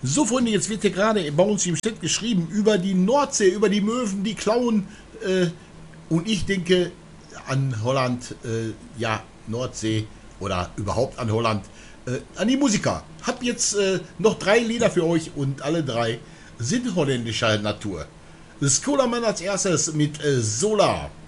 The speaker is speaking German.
So, Freunde, jetzt wird hier gerade bei uns im Chat geschrieben über die Nordsee, über die Möwen, die klauen. Und ich denke an Holland, ja, Nordsee oder überhaupt an Holland, an die Musiker. Hab jetzt noch 3 Lieder für euch und alle 3 sind holländischer Natur. Skolaman als erstes mit Solar.